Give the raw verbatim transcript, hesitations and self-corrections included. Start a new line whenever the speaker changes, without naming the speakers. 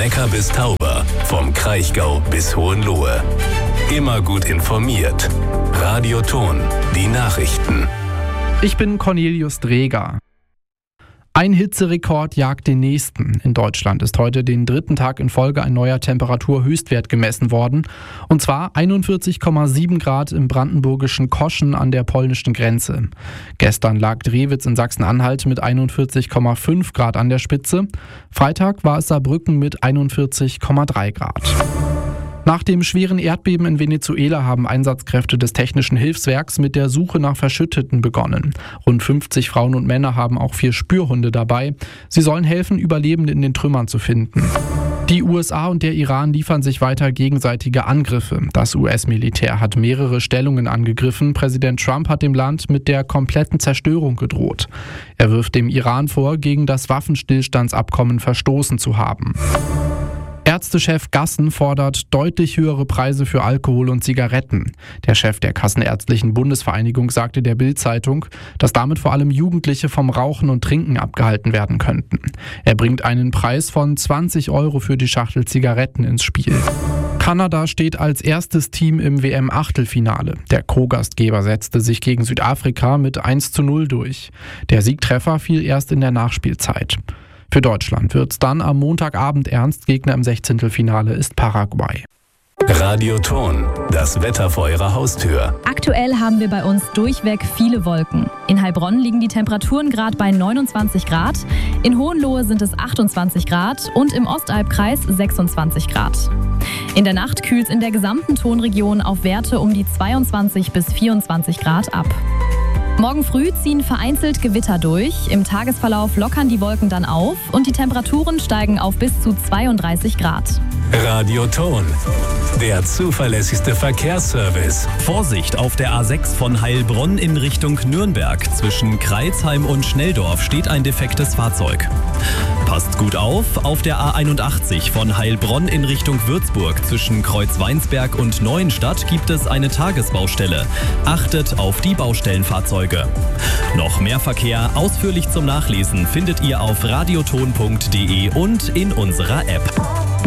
Neckar bis Tauber, vom Kraichgau bis Hohenlohe. Immer gut informiert. Radio Thon, die Nachrichten.
Ich bin Cornelius Dreger. Ein Hitzerekord jagt den nächsten. In Deutschland ist heute den dritten Tag in Folge ein neuer Temperaturhöchstwert gemessen worden. Und zwar einundvierzig Komma sieben Grad im brandenburgischen Koschen an der polnischen Grenze. Gestern lag Drewitz in Sachsen-Anhalt mit einundvierzig Komma fünf Grad an der Spitze. Freitag war es Saarbrücken mit einundvierzig Komma drei Grad. Nach dem schweren Erdbeben in Venezuela haben Einsatzkräfte des Technischen Hilfswerks mit der Suche nach Verschütteten begonnen. Rund fünfzig Frauen und Männer haben auch vier Spürhunde dabei. Sie sollen helfen, Überlebende in den Trümmern zu finden. Die U S A und der Iran liefern sich weiter gegenseitige Angriffe. Das U S-Militär hat mehrere Stellungen angegriffen. Präsident Trump hat dem Land mit der kompletten Zerstörung gedroht. Er wirft dem Iran vor, gegen das Waffenstillstandsabkommen verstoßen zu haben. Ärztechef Gassen fordert deutlich höhere Preise für Alkohol und Zigaretten. Der Chef der Kassenärztlichen Bundesvereinigung sagte der Bild-Zeitung, dass damit vor allem Jugendliche vom Rauchen und Trinken abgehalten werden könnten. Er bringt einen Preis von zwanzig Euro für die Schachtel Zigaretten ins Spiel. Kanada steht als erstes Team im W M-Achtelfinale. Der Co-Gastgeber setzte sich gegen Südafrika mit eins zu null durch. Der Siegtreffer fiel erst in der Nachspielzeit. Für Deutschland wird's dann am Montagabend ernst. Gegner im Sechzehntelfinale ist Paraguay.
Radio Thon, das Wetter vor Ihrer Haustür.
Aktuell haben wir bei uns durchweg viele Wolken. In Heilbronn liegen die Temperaturen gerade bei neunundzwanzig Grad, in Hohenlohe sind es achtundzwanzig Grad und im Ostalbkreis sechsundzwanzig Grad. In der Nacht kühlt es in der gesamten Thonregion auf Werte um die zweiundzwanzig bis vierundzwanzig Grad ab. Morgen früh ziehen vereinzelt Gewitter durch. Im Tagesverlauf lockern die Wolken dann auf und die Temperaturen steigen auf bis zu zweiunddreißig Grad.
Radio Thon, der zuverlässigste Verkehrsservice.
Vorsicht auf der A sechs von Heilbronn in Richtung Nürnberg. Zwischen Kreilsheim und Schnelldorf steht ein defektes Fahrzeug. Passt gut auf, auf der A einundachtzig von Heilbronn in Richtung Würzburg zwischen Kreuzweinsberg und Neuenstadt gibt es eine Tagesbaustelle. Achtet auf die Baustellenfahrzeuge. Noch mehr Verkehr ausführlich zum Nachlesen findet ihr auf radioton punkt de und in unserer App.